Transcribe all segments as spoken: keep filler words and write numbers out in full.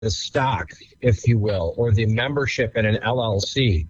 the stock, if you will, or the membership in an L L C,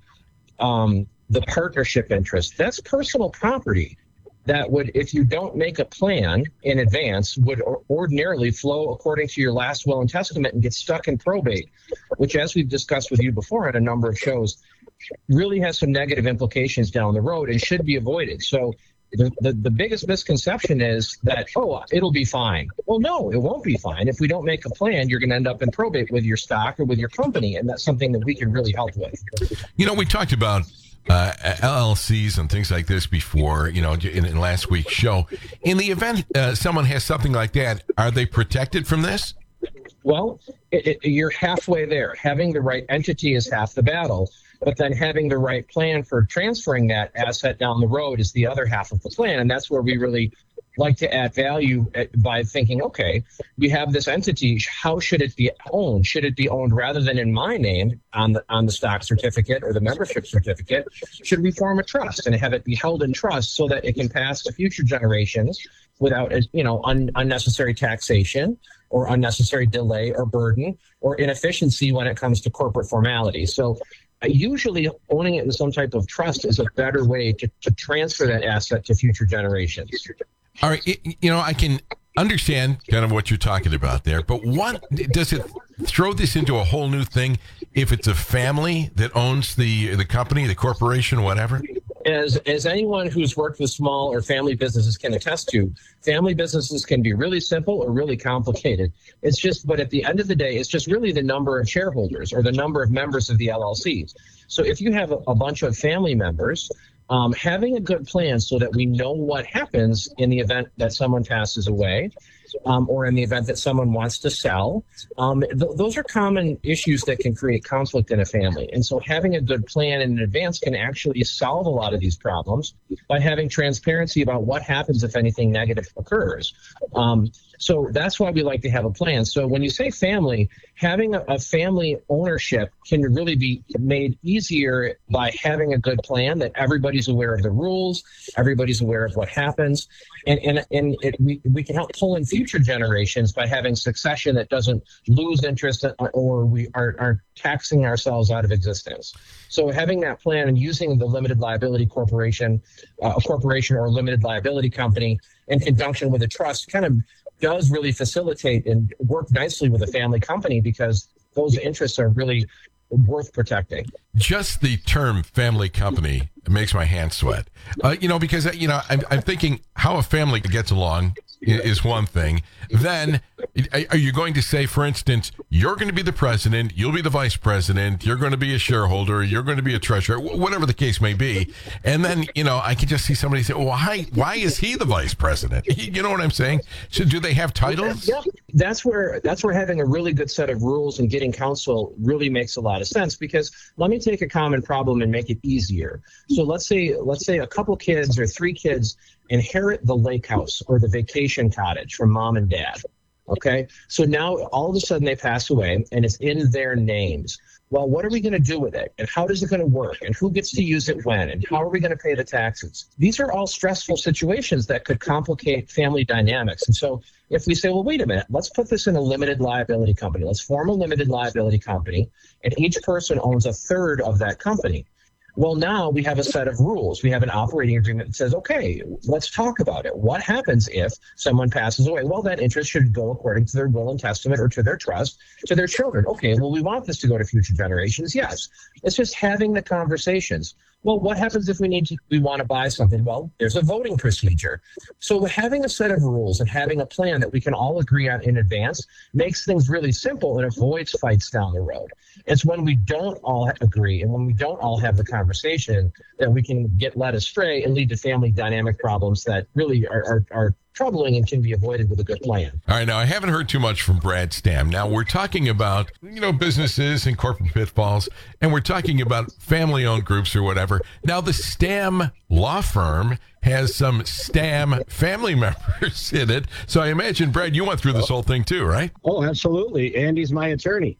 um, the partnership interest, that's personal property that would, if you don't make a plan in advance, would or- ordinarily flow according to your last will and testament and get stuck in probate, which, as we've discussed with you before on a number of shows, really has some negative implications down the road and should be avoided. So the, the, the biggest misconception is that, oh, it'll be fine. Well, no, it won't be fine. If we don't make a plan, you're going to end up in probate with your stock or with your company, and that's something that we can really help with. You know, we talked about uh, L L Cs and things like this before, you know, in, in last week's show. In the event uh, someone has something like that, are they protected from this? Well, it, it, you're halfway there. Having the right entity is half the battle. But then having the right plan for transferring that asset down the road is the other half of the plan. And that's where we really like to add value by thinking, okay, we have this entity. How should it be owned? Should it be owned rather than in my name on the on the stock certificate or the membership certificate? Should we form a trust and have it be held in trust so that it can pass to future generations without, you know, un, unnecessary taxation or unnecessary delay or burden or inefficiency when it comes to corporate formalities? So usually owning it in some type of trust is a better way to, to transfer that asset to future generations. All right. You know, I can understand kind of what you're talking about there, but what does it throw this into a whole new thing if it's a family that owns the the company, the corporation, whatever? As as anyone who's worked with small or family businesses can attest to, family businesses can be really simple or really complicated. It's just, but at the end of the day, it's just really the number of shareholders or the number of members of the L L Cs. So if you have a, a bunch of family members, um, having a good plan so that we know what happens in the event that someone passes away, um, or in the event that someone wants to sell, um, th- those are common issues that can create conflict in a family. And so having a good plan in advance can actually solve a lot of these problems by having transparency about what happens if anything negative occurs. Um, so that's why we like to have a plan. So when you say family, having a, a family ownership can really be made easier by having a good plan that everybody's aware of the rules, everybody's aware of what happens, and and, and it, we, we can help pull in future generations by having succession that doesn't lose interest or we are, are taxing ourselves out of existence. So having that plan and using the limited liability corporation, uh, a corporation or a limited liability company in conjunction with a trust kind of does really facilitate and work nicely with a family company because those interests are really worth protecting. Just the term family company makes my hands sweat. Uh, you know, because, you know, I'm, I'm thinking how a family gets along is one thing. Then are you going to say, for instance, you're going to be the president, you'll be the vice president, you're going to be a shareholder, you're going to be a treasurer, whatever the case may be. And then, you know, I can just see somebody say, well, why, why is he the vice president? You know what I'm saying? So do they have titles? Yeah, that's where that's where having a really good set of rules and getting counsel really makes a lot of sense, because let me take a common problem and make it easier. So let's say let's say a couple kids or three kids inherit the lake house or the vacation cottage from mom and dad. Okay, so now all of a sudden they pass away and it's in their names. Well, what are we going to do with it? And how is it going to work? And who gets to use it when? And how are we going to pay the taxes? These are all stressful situations that could complicate family dynamics. And so if we say, well, wait a minute, let's put this in a limited liability company. Let's form a limited liability company, and each person owns a third of that company. Well, now we have a set of rules. We have an operating agreement that says, okay, let's talk about it. What happens if someone passes away? Well, that interest should go according to their will and testament or to their trust to their children. Okay, well, we want this to go to future generations. Yes. It's just having the conversations. Well, what happens if we need to, we want to buy something? Well, there's a voting procedure. So having a set of rules and having a plan that we can all agree on in advance makes things really simple and avoids fights down the road. It's when we don't all agree and when we don't all have the conversation that we can get led astray and lead to family dynamic problems that really are, are, are troubling and can be avoided with a good plan. All right, now I haven't heard too much from Brad Stamm. Now we're talking about, you know, businesses and corporate pitfalls, and we're talking about family-owned groups or whatever. Now the Stamm law firm has some Stamm family members in it. So I imagine, Brad, you went through this whole thing too, right? Oh, absolutely. Andy's my attorney.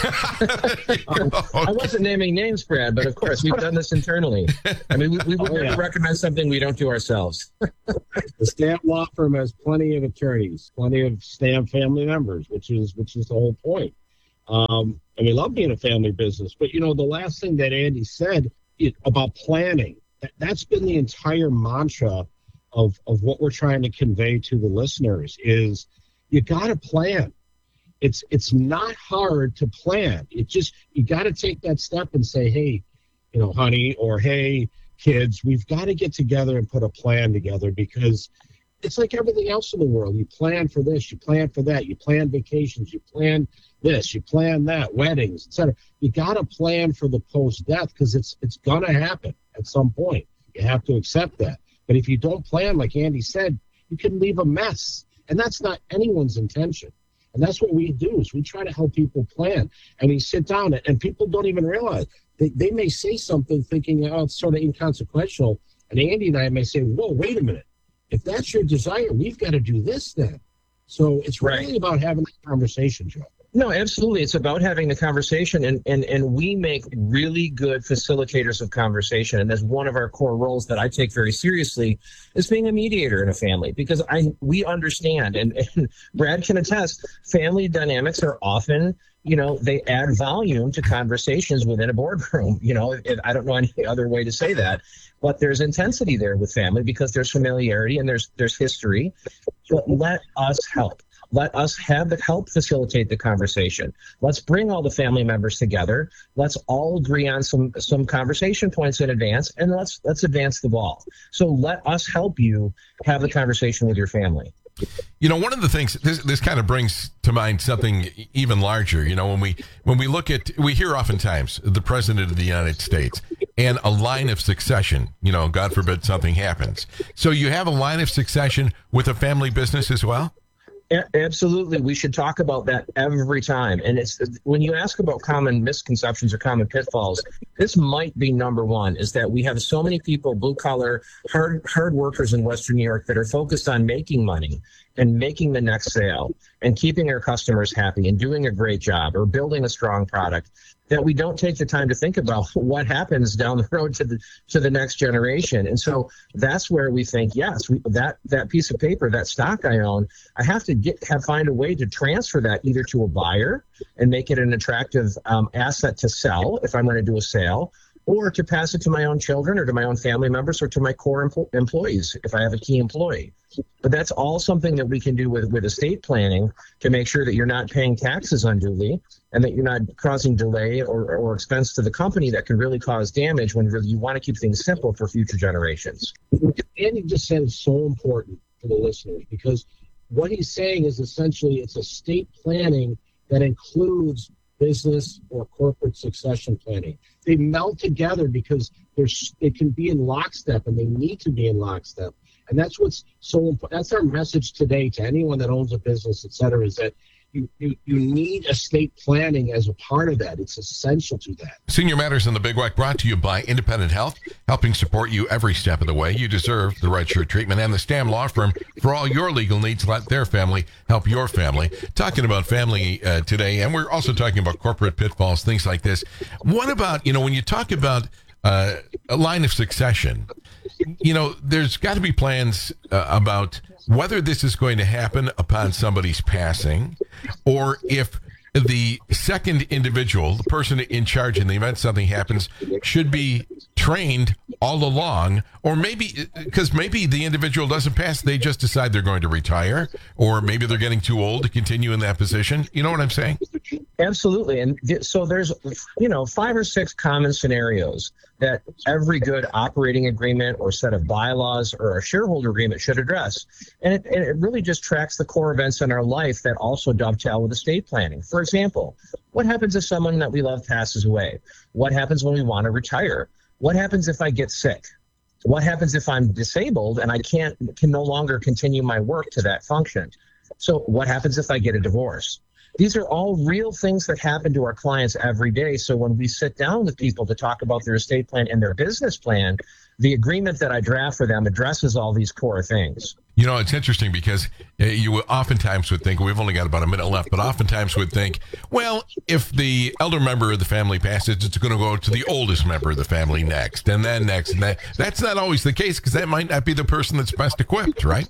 um, I wasn't naming names, Brad, but of course we've done this internally. I mean, we, we would oh, never yeah. recommend something we don't do ourselves. The Stamm law firm has plenty of attorneys, plenty of Stamm family members, which is which is the whole point. Um, and we love being a family business. But, you know, the last thing that Andy said it, about planning, that, that's been the entire mantra of, of what we're trying to convey to the listeners is you got to plan. It's it's not hard to plan. It just, you got to take that step and say, hey, you know, honey, or hey, kids, we've got to get together and put a plan together, because it's like everything else in the world. You plan for this, you plan for that, you plan vacations, you plan this, you plan that, weddings, et cetera. You got to plan for the post-death, because it's it's going to happen at some point. You have to accept that. But if you don't plan, like Andy said, you can leave a mess. And that's not anyone's intention. And that's what we do, is we try to help people plan. And we sit down, and people don't even realize. They, they may say something thinking, oh, it's sort of inconsequential. And Andy and I may say, whoa, wait a minute. If that's your desire, we've got to do this then. So it's really Right. about having a conversation, Joe. No, absolutely. It's about having the conversation, and, and, and we make really good facilitators of conversation. And that's one of our core roles that I take very seriously, is being a mediator in a family, because I we understand, and, and Brad can attest, family dynamics are often, you know, they add volume to conversations within a boardroom. You know, it, I don't know any other way to say that, but there's intensity there with family because there's familiarity and there's there's history. But let us help. Let us have the help facilitate the conversation. Let's bring all the family members together. Let's all agree on some some conversation points in advance, and let's let's advance the ball. So let us help you have the conversation with your family. You know, one of the things this this kind of brings to mind something even larger. You know, when we when we look at we hear oftentimes the president of the United States and a line of succession. You know, God forbid something happens. So you have a line of succession with a family business as well. A- Absolutely. We should talk about that every time. And it's when you ask about common misconceptions or common pitfalls, this might be number one, is that we have so many people, blue collar, hard, hard workers in Western New York, that are focused on making money and making the next sale and keeping our customers happy and doing a great job or building a strong product, that we don't take the time to think about what happens down the road to the to the next generation. And so that's where we think, yes, we, that that piece of paper, that stock I own, I have to get have find a way to transfer that either to a buyer and make it an attractive um, asset to sell if I'm going to do a sale, or to pass it to my own children or to my own family members or to my core empl- employees if I have a key employee. But that's all something that we can do with, with estate planning to make sure that you're not paying taxes unduly and that you're not causing delay or, or expense to the company that can really cause damage when really you want to keep things simple for future generations. Andy just said is so important for the listeners, because what he's saying is essentially it's estate planning that includes business or corporate succession planning. They meld together because there's they can be in lockstep, and they need to be in lockstep. And that's what's so important. That's our message today to anyone that owns a business, et cetera, is that you, you, you need estate planning as a part of that. It's essential to that. Senior Matters on the Big Weck brought to you by Independent Health, helping support you every step of the way. You deserve the right shirt treatment, and the Stam Law Firm for all your legal needs. Let their family help your family. Talking about family uh, today, and we're also talking about corporate pitfalls, things like this. What about, you know, when you talk about uh, a line of succession, you know, there's got to be plans uh, about whether this is going to happen upon somebody's passing, or if the second individual, the person in charge in the event something happens, should be trained all along, or maybe because maybe the individual doesn't pass, they just decide they're going to retire, or maybe they're getting too old to continue in that position. You know what I'm saying? Absolutely. And th- so there's, you know, five or six common scenarios that every good operating agreement or set of bylaws or a shareholder agreement should address. And it, and it really just tracks the core events in our life that also dovetail with estate planning. For example, what happens if someone that we love passes away? What happens when we want to retire? What happens if I get sick? What happens if I'm disabled and I can't can no longer continue my work to that function? So what happens if I get a divorce? These are all real things that happen to our clients every day. So when we sit down with people to talk about their estate plan and their business plan, the agreement that I draft for them addresses all these core things. You know, it's interesting because uh, you oftentimes would think, we've only got about a minute left, but oftentimes would think, well, if the elder member of the family passes, it's going to go to the oldest member of the family next, and then next, and that. That's not always the case, because that might not be the person that's best equipped, right?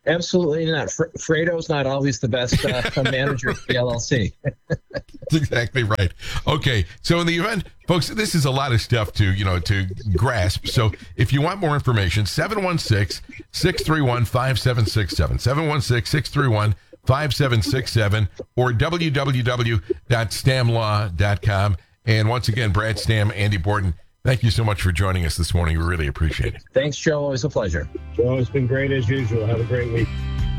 Absolutely not. Fre- Fredo's not always the best uh, manager of the L L C. That's exactly right. Okay, so in the event, folks, this is a lot of stuff to, you know, to grasp. So if you want more information, seven one six, six three one, five seven six seven, seven one six, six three one, five seven six seven, or w w w dot stam law dot com. And once again, Brad Stam, Andy Borton, thank you so much for joining us this morning. We really appreciate it. Thanks, Joe. Always a pleasure. Joe, it's been great as usual. Have a great week.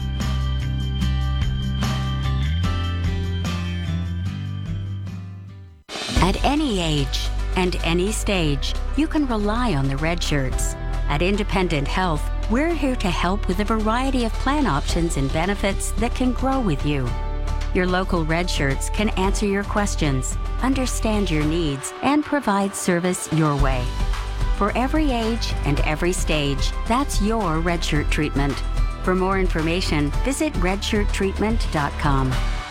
At any age and any stage, you can rely on the Red Shirts. At Independent Health, we're here to help with a variety of plan options and benefits that can grow with you. Your local Red Shirts can answer your questions, understand your needs, and provide service your way. For every age and every stage, that's your Red Shirt treatment. For more information, visit red shirt treatment dot com.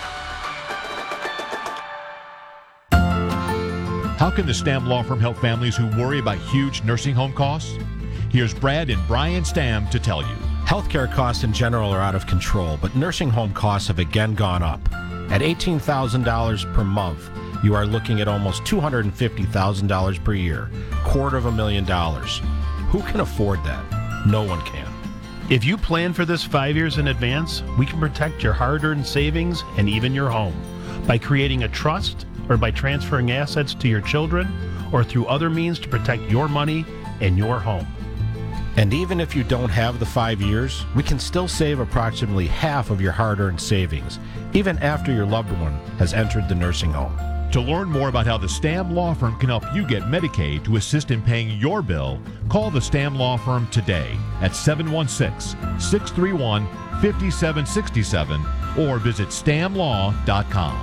How can the Stam Law Firm help families who worry about huge nursing home costs? Here's Brad and Brian Stam to tell you. Healthcare costs in general are out of control, but nursing home costs have again gone up. At eighteen thousand dollars per month, you are looking at almost two hundred fifty thousand dollars per year, quarter of a million dollars. Who can afford that? No one can. If you plan for this five years in advance, we can protect your hard-earned savings and even your home by creating a trust or by transferring assets to your children or through other means to protect your money and your home. And even if you don't have the five years, we can still save approximately half of your hard-earned savings, even after your loved one has entered the nursing home. To learn more about how the Stam Law Firm can help you get Medicaid to assist in paying your bill, call the Stam Law Firm today at seven one six, six three one, five seven six seven or visit stam law dot com.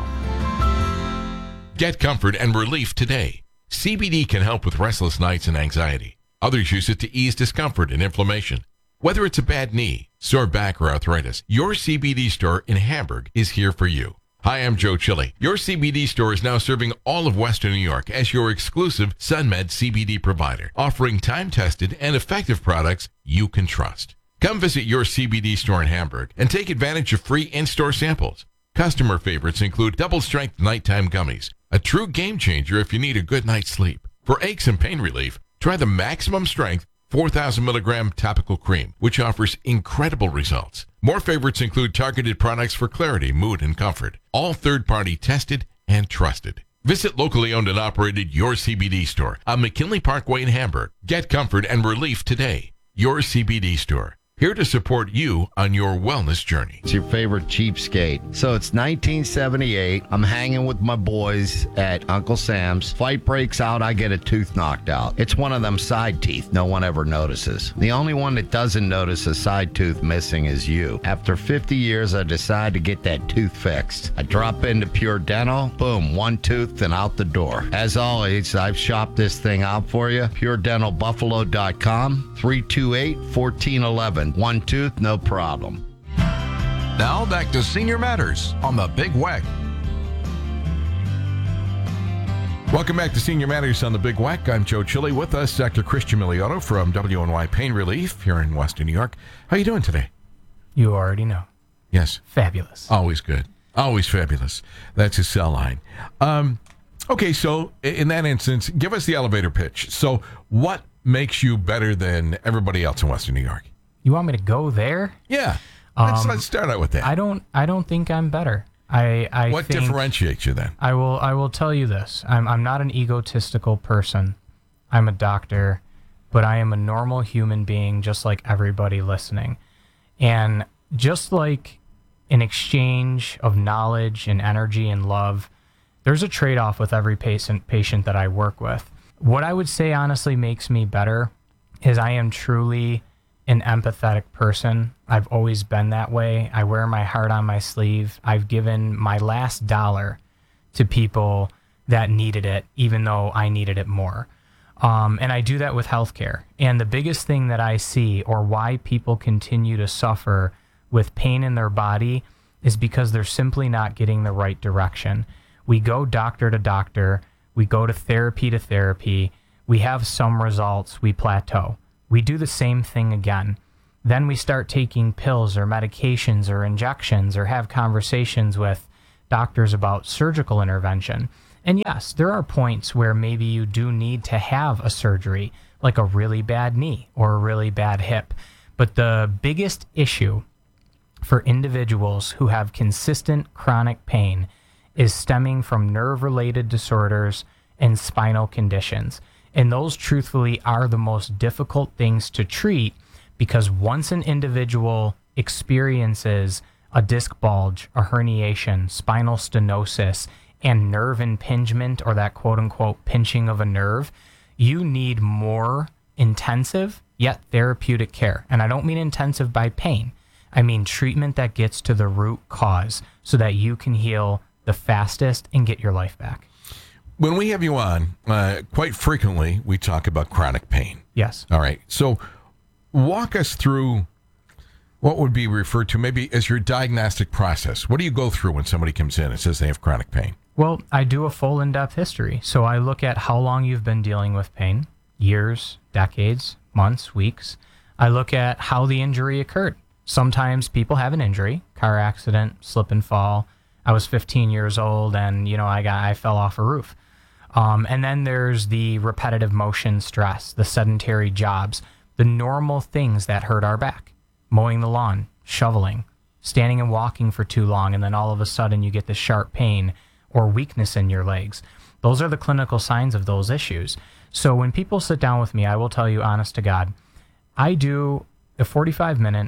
Get comfort and relief today. C B D can help with restless nights and anxiety. Others use it to ease discomfort and inflammation. Whether it's a bad knee, sore back, or arthritis, your C B D store in Hamburg is here for you. Hi, I'm Joe Chili. Your C B D store is now serving all of Western New York as your exclusive SunMed C B D provider, offering time-tested and effective products you can trust. Come visit your C B D store in Hamburg and take advantage of free in-store samples. Customer favorites include double-strength nighttime gummies, a true game changer if you need a good night's sleep. For aches and pain relief, try the maximum strength four thousand milligram topical cream, which offers incredible results. More favorites include targeted products for clarity, mood, and comfort, all third-party tested and trusted. Visit locally owned and operated Your C B D store on McKinley Parkway in Hamburg. Get comfort and relief today. Your C B D store, here to support you on your wellness journey. It's your favorite cheapskate. So it's nineteen seventy-eight. I'm hanging with my boys at Uncle Sam's. Fight breaks out. I get a tooth knocked out. It's one of them side teeth no one ever notices. The only one that doesn't notice a side tooth missing is you. After fifty years, I decide to get that tooth fixed. I drop into Pure Dental. Boom, one tooth and out the door. As always, I've shopped this thing out for you. pure dental buffalo dot com, three two eight, one four one one. One tooth, no problem. Now back to Senior Matters on the Big W E C. Welcome back to Senior Matters on the Big W E C. I'm Joe Chili. With us, Doctor Christian Miliotto from W N Y Pain Relief here in Western New York. How you doing today? You already know. Yes. Fabulous. Always good. Always fabulous. That's his cell line. Um, okay, so in that instance, give us the elevator pitch. So what makes you better than everybody else in Western New York? You want me to go there? Yeah. Let's, Um, let's start out with that. I don't. I don't think I'm better. I. I what think, differentiates you then? I will. I will tell you this. I'm. I'm not an egotistical person. I'm a doctor, but I am a normal human being, just like everybody listening. And just like an exchange of knowledge and energy and love, there's a trade-off with every patient patient that I work with. What I would say honestly makes me better is I am truly an empathetic person. I've always been that way. I wear my heart on my sleeve. I've given my last dollar to people that needed it, even though I needed it more. Um, and I do that with healthcare. And the biggest thing that I see, or why people continue to suffer with pain in their body, is because they're simply not getting the right direction. We go doctor to doctor. We go to therapy to therapy. We have some results. We plateau. We do the same thing again. then we start taking pills or medications or injections or have conversations with doctors about surgical intervention. And yes, there are points where maybe you do need to have a surgery, like a really bad knee or a really bad hip. But the biggest issue for individuals who have consistent chronic pain is stemming from nerve-related disorders and spinal conditions. And those truthfully are the most difficult things to treat, because once an individual experiences a disc bulge, a herniation, spinal stenosis, and nerve impingement, or that quote-unquote pinching of a nerve, you need more intensive yet therapeutic care. And I don't mean intensive by pain. I mean treatment that gets to the root cause so that you can heal the fastest and get your life back. When we have you on, uh, quite frequently, we talk about chronic pain. Yes. All right. So walk us through what would be referred to maybe as your diagnostic process. What do you go through when somebody comes in and says they have chronic pain? Well, I do a full in-depth history. So I look at how long you've been dealing with pain, years, decades, months, weeks. I look at how the injury occurred. Sometimes people have an injury, car accident, slip and fall. I was fifteen years old and, you know, I got I fell off a roof. Um, and then there's the repetitive motion stress, the sedentary jobs, the normal things that hurt our back. Mowing the lawn, shoveling, standing and walking for too long, and then all of a sudden you get this sharp pain or weakness in your legs. Those are the clinical signs of those issues. So when people sit down with me, I will tell you, honest to God, I do a forty-five minute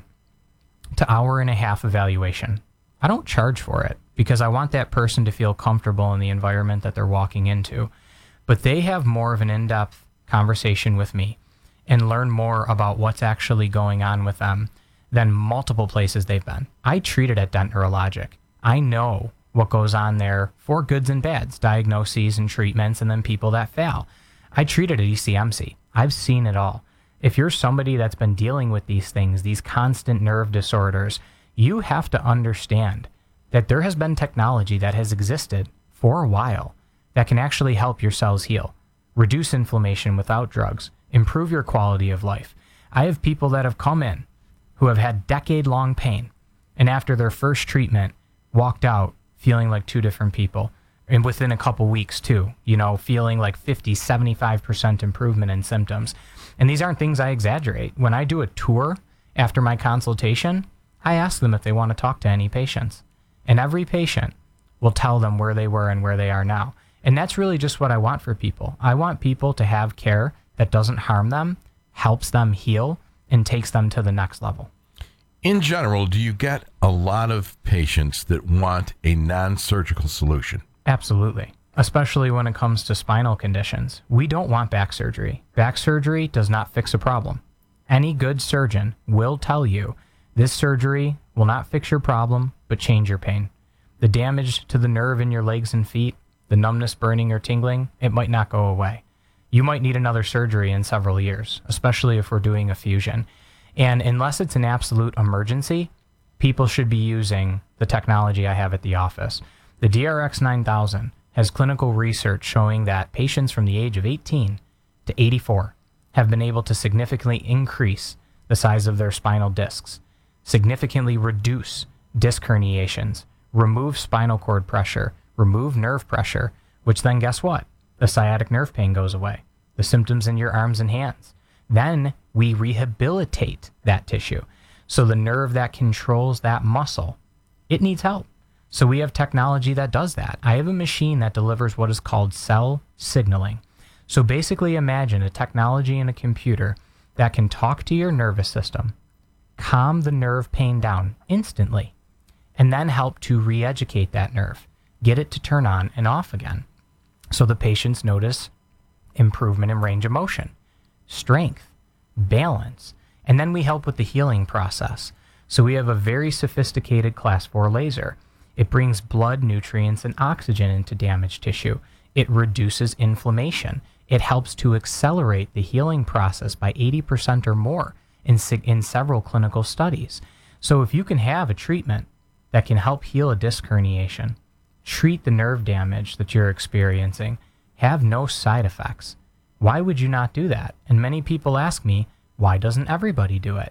to hour and a half evaluation. I don't charge for it because I want that person to feel comfortable in the environment that they're walking into. But they have more of an in-depth conversation with me and learn more about what's actually going on with them than multiple places they've been. I treat it at Dent Neurologic. I know what goes on there for goods and bads, diagnoses and treatments, and then people that fail. I treat it at E C M C. I've seen it all. If you're somebody that's been dealing with these things, these constant nerve disorders, you have to understand that there has been technology that has existed for a while that can actually help your cells heal, reduce inflammation without drugs, improve your quality of life. I have people that have come in who have had decade-long pain, and after their first treatment, walked out feeling like two different people. And within a couple weeks too, you know, feeling like fifty, seventy-five percent improvement in symptoms. And these aren't things I exaggerate. When I do a tour after my consultation, I ask them if they want to talk to any patients. And every patient will tell them where they were and where they are now. And that's really just what I want for people. I want people to have care that doesn't harm them, helps them heal, and takes them to the next level. In general, do you get a lot of patients that want a non-surgical solution? Absolutely. Especially when it comes to spinal conditions. We don't want back surgery. Back surgery does not fix a problem. Any good surgeon will tell you this surgery will not fix your problem, but change your pain. The damage to the nerve in your legs and feet, the numbness, burning, or tingling, it might not go away. You might need another surgery in several years, especially if we're doing a fusion. And unless it's an absolute emergency, people should be using the technology I have at the office. The D R X nine thousand has clinical research showing that patients from the age of eighteen to eighty-four have been able to significantly increase the size of their spinal discs, significantly reduce disc herniations, remove spinal cord pressure, remove nerve pressure, which then guess what? The sciatic nerve pain goes away, the symptoms in your arms and hands. Then we rehabilitate that tissue. So the nerve that controls that muscle, it needs help. So we have technology that does that. I have a machine that delivers what is called cell signaling. So basically imagine a technology in a computer that can talk to your nervous system, calm the nerve pain down instantly, and then help to re-educate that nerve, get it to turn on and off again. So the patients notice improvement in range of motion, strength, balance, and then we help with the healing process. So we have a very sophisticated class four laser. It brings blood, nutrients, and oxygen into damaged tissue. It reduces inflammation. It helps to accelerate the healing process by eighty percent or more in, in several clinical studies. So if you can have a treatment that can help heal a disc herniation, treat the nerve damage that you're experiencing, have no side effects, why would you not do that? And many people ask me, why doesn't everybody do it?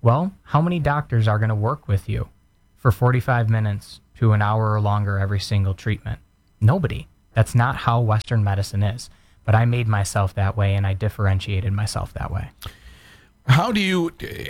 Well, how many doctors are going to work with you for forty-five minutes to an hour or longer every single treatment? Nobody. That's not how Western medicine is. But I made myself that way, and I differentiated myself that way. How do you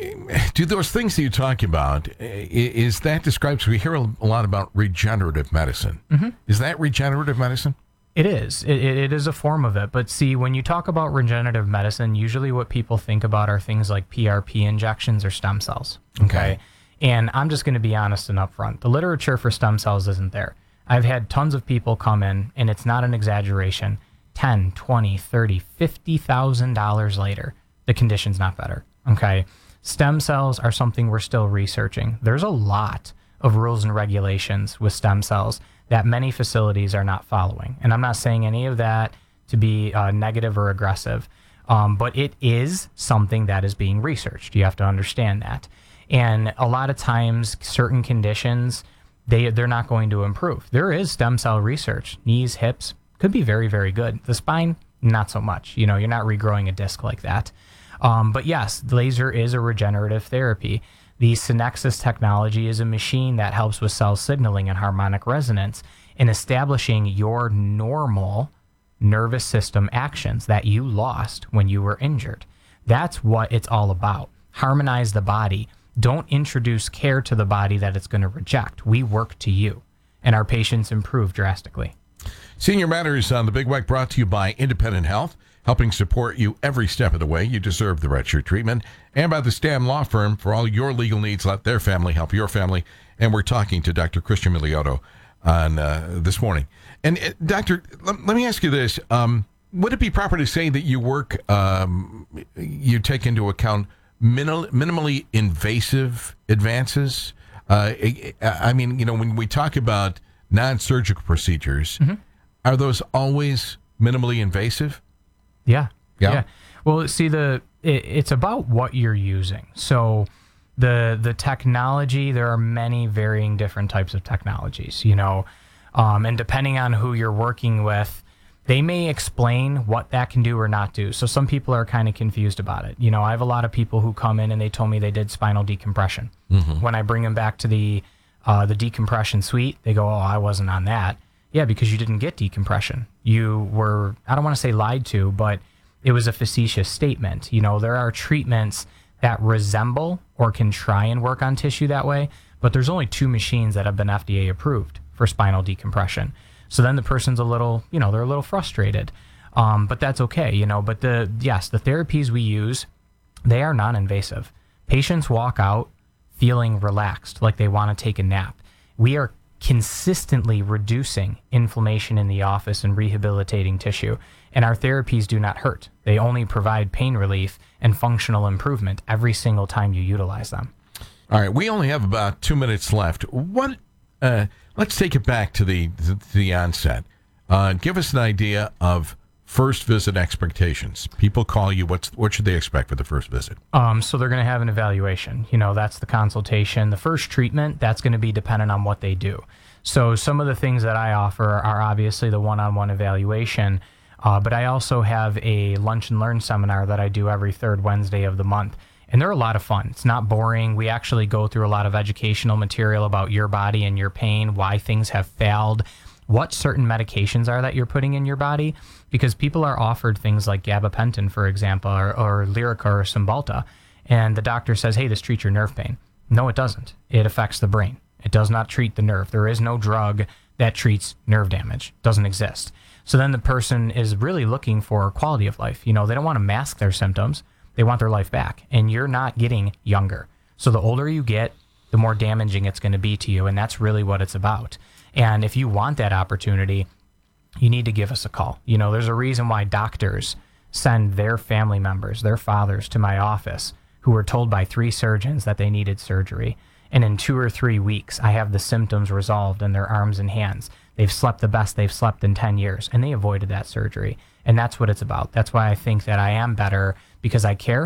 do those things that you talk about? Is that described? Because we hear a lot about regenerative medicine. Mm-hmm. Is that regenerative medicine? It is. It, it, it is a form of it. But see, when you talk about regenerative medicine, usually what people think about are things like P R P injections or stem cells. Okay. okay. And I'm just going to be honest and upfront. The literature for stem cells isn't there. I've had tons of people come in, and it's not an exaggeration, ten, twenty, thirty, fifty thousand dollars later, the condition's not better. Okay. Stem cells are something we're still researching. There's a lot of rules and regulations with stem cells that many facilities are not following. And I'm not saying any of that to be uh, negative or aggressive, um, but it is something that is being researched. You have to understand that. And a lot of times, certain conditions, they, they're not going to improve. There is stem cell research. Knees, hips, could be very, very good. The spine, not so much. You know, you're not regrowing a disc like that. Um, but yes, laser is a regenerative therapy. The Synexus technology is a machine that helps with cell signaling and harmonic resonance in establishing your normal nervous system actions that you lost when you were injured. That's what it's all about. Harmonize the body. Don't introduce care to the body that it's going to reject. We work to you, and our patients improve drastically. Senior Matters on the Big Weck, brought to you by Independent Health, helping support you every step of the way. You deserve the Red Shirt treatment. And by the Stam Law Firm, for all your legal needs, let their family help your family. And we're talking to Doctor Christian Miliotto on uh, this morning. And uh, Doctor, let, let me ask you this. Um, would it be proper to say that you work, um, you take into account minimal, minimally invasive advances? Uh, I, I mean, you know, when we talk about non-surgical procedures, mm-hmm. are those always minimally invasive? Yeah. Yeah. yeah. Well, see, the it, it's about what you're using. So the the technology, there are many varying different types of technologies, you know, um, and depending on who you're working with, they may explain what that can do or not do. So some people are kind of confused about it. You know, I have a lot of people who come in and they told me they did spinal decompression. Mm-hmm. When I bring them back to the uh, the decompression suite, they go, "Oh, I wasn't on that." Yeah, because you didn't get decompression. You were, I don't want to say lied to, but it was a facetious statement. You know, there are treatments that resemble or can try and work on tissue that way, but there's only two machines that have been F D A approved for spinal decompression. So then the person's a little, you know, they're a little frustrated. Um, but that's okay, you know, but the, yes, the therapies we use, they are non-invasive. Patients walk out feeling relaxed, like they want to take a nap. We are consistently reducing inflammation in the office and rehabilitating tissue. And our therapies do not hurt. They only provide pain relief and functional improvement every single time you utilize them. All right, we only have about two minutes left. What? Uh, let's take it back to the to the onset. Uh, give us an idea of first visit expectations. People call you. What's what should they expect for the first visit? Um, so they're going to have an evaluation. You know, that's the consultation. The first treatment, that's going to be dependent on what they do. So some of the things that I offer are obviously the one-on-one evaluation, uh, but I also have a lunch and learn seminar that I do every third Wednesday of the month. And they're a lot of fun. It's not boring. We actually go through a lot of educational material about your body and your pain, why things have failed, what certain medications are that you're putting in your body, because people are offered things like gabapentin, for example, or, or Lyrica or Cymbalta, and the doctor says, hey, this treats your nerve pain. No, it doesn't. It affects the brain. It does not treat the nerve. There is no drug that treats nerve damage. It doesn't exist. So then the person is really looking for quality of life. You know, they don't want to mask their symptoms. They want their life back, and you're not getting younger. So the older you get, the more damaging it's going to be to you, and that's really what it's about. And if you want that opportunity, you need to give us a call. You know, there's a reason why doctors send their family members, their fathers, to my office who were told by three surgeons that they needed surgery. And in two or three weeks, I have the symptoms resolved in their arms and hands. They've slept the best they've slept in ten years, and they avoided that surgery. And that's what it's about. That's why I think that I am better, because I care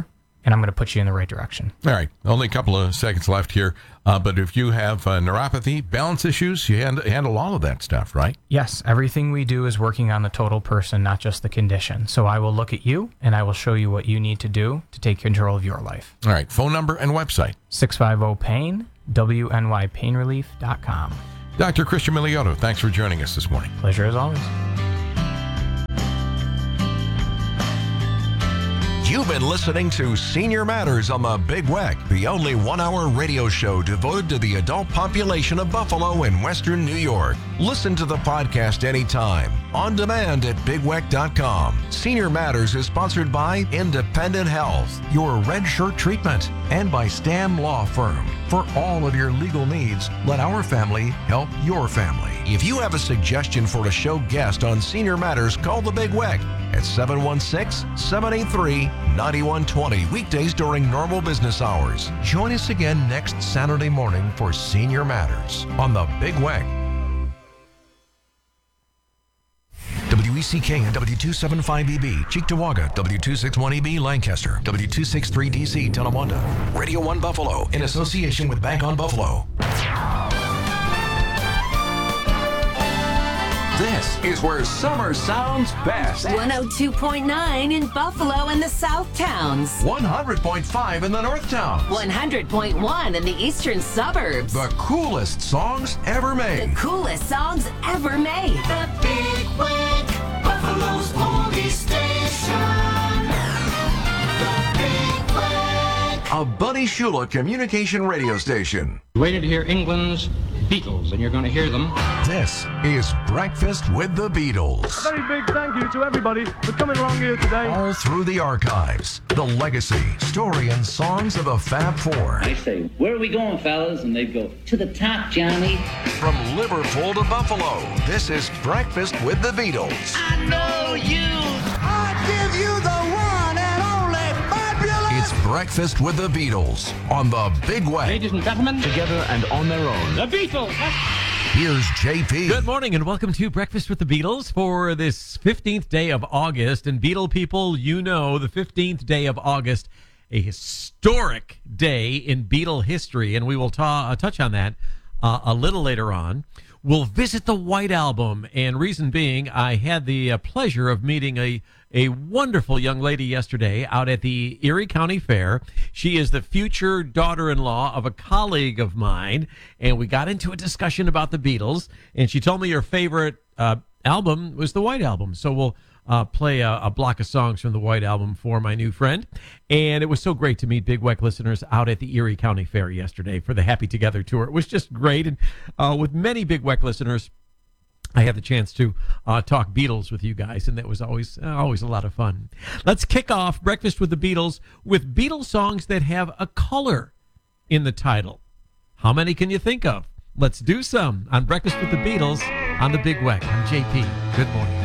and I'm going to put you in the right direction. All right. Only a couple of seconds left here. Uh, but if you have uh, neuropathy, balance issues, you hand, handle all of that stuff, right? Yes, everything we do is working on the total person, not just the condition. So I will look at you, and I will show you what you need to do to take control of your life. All right. Phone number and website. six five zero pain, W N Y pain relief dot com. Doctor Christian Miliotto, thanks for joining us this morning. Pleasure as always. You've been listening to Senior Matters on the Big W E C, the only one-hour radio show devoted to the adult population of Buffalo and Western New York. Listen to the podcast anytime, on demand at big w e c dot com. Senior Matters is sponsored by Independent Health, your red shirt treatment, and by Stam Law Firm. For all of your legal needs, let our family help your family. If you have a suggestion for a show guest on Senior Matters, call the Big W E C at seven one six, seven eight three, nine one two zero, weekdays during normal business hours. Join us again next Saturday morning for Senior Matters on the Big W E C. W E C K and W two seventy-five E B, Cheektowaga, W two sixty-one E B, Lancaster, W two sixty-three D C, Tonawanda. Radio one Buffalo, in association with Bank on Buffalo. This is where summer sounds best. one oh two point nine in Buffalo and the South Towns. one hundred point five in the North Towns. one hundred point one in the Eastern Suburbs. The coolest songs ever made. The coolest songs ever made. The Big W E C, Buffalo's only station. The Big W E C. A Buddy Shula communication radio station. You waited to hear England's Beatles, and you're going to hear them. This is Breakfast with the Beatles. A very big thank you to everybody for coming along here today. All through the archives, the legacy, story, and songs of the Fab Four. I say, where are we going, fellas? And they'd go, to the top, Johnny. From Liverpool to Buffalo, this is Breakfast with the Beatles. I know you. I give you the one and only fabulous. It's Breakfast with the Beatles on the Big W E C. Ladies and gentlemen, together and on their own. the Beatles. Here's J P. Good morning and welcome to Breakfast with the Beatles for this fifteenth day of August. And Beatle people, you know, the fifteenth day of August, a historic day in Beatle history. And we will ta- uh, touch on that uh, a little later on. We'll visit the White Album. And reason being, I had the uh, pleasure of meeting a A wonderful young lady yesterday out at the Erie County Fair. She is the future daughter-in-law of a colleague of mine, and we got into a discussion about the Beatles, and she told me her favorite uh, album was the White Album. So we'll uh, play a, a block of songs from the White Album for my new friend. And it was so great to meet Big W E C listeners out at the Erie County Fair yesterday for the Happy Together tour. It was just great, and uh, with many Big W E C listeners, I had the chance to uh, talk Beatles with you guys, and that was always uh, always a lot of fun. Let's kick off Breakfast with the Beatles with Beatles songs that have a color in the title. How many can you think of? Let's do some on Breakfast with the Beatles on the Big W E C. I'm J P. Good morning.